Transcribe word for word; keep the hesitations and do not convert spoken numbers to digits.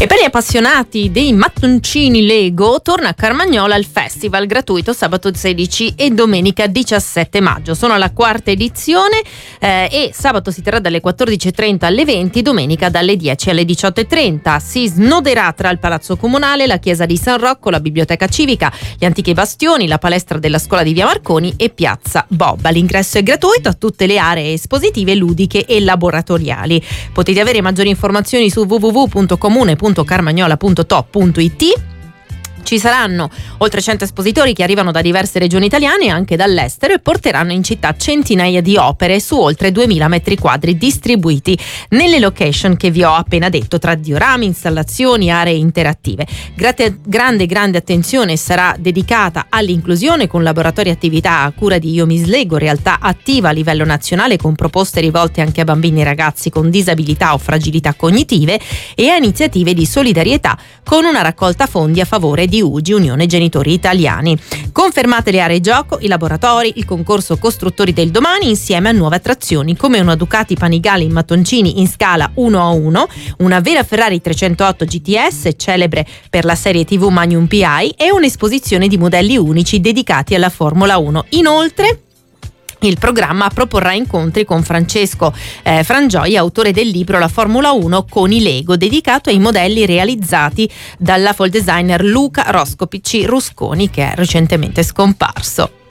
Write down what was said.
E per gli appassionati dei mattoncini Lego torna a Carmagnola il festival gratuito sabato sedici e domenica diciassette maggio. Sono alla quarta edizione eh, e sabato si terrà dalle quattordici e trenta alle venti, domenica dalle dieci alle diciotto e trenta. Si snoderà tra il Palazzo Comunale, la chiesa di San Rocco, la biblioteca civica, gli antichi bastioni, la palestra della scuola di Via Marconi e piazza Bobba. L'ingresso è gratuito a tutte le aree espositive, ludiche e laboratoriali. Potete avere maggiori informazioni su w w w punto comune punto carmagnola punto to punto i t. Ci saranno oltre cento espositori che arrivano da diverse regioni italiane e anche dall'estero e porteranno in città centinaia di opere su oltre duemila metri quadri distribuiti nelle location che vi ho appena detto, tra diorami, installazioni, aree interattive. Grate, grande grande attenzione sarà dedicata all'inclusione con laboratori e attività a cura di Io Miss Lego, realtà attiva a livello nazionale con proposte rivolte anche a bambini e ragazzi con disabilità o fragilità cognitive e a iniziative di solidarietà con una raccolta fondi a favore di U G I, Unione Genitori Italiani. Confermate le aree gioco, i laboratori, il concorso Costruttori del Domani insieme a nuove attrazioni come una Ducati Panigale in mattoncini in scala uno a uno, una vera Ferrari trecentootto G T S celebre per la serie tivù Magnum P I e un'esposizione di modelli unici dedicati alla Formula uno. Inoltre il programma proporrà incontri con Francesco eh, Frangioi, autore del libro La Formula uno con i Lego, dedicato ai modelli realizzati dalla fall designer Luca Roscopici Rusconi, che è recentemente scomparso.